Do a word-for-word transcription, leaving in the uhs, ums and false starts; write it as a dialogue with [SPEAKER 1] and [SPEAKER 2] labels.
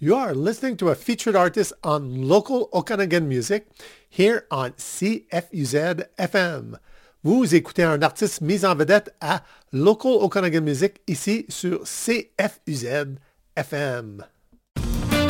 [SPEAKER 1] You are listening to a featured artist on local Okanagan music here on C F U Z F M. Vous écoutez un artiste mis en vedette à Local Okanagan Music ici sur C F U Z F M.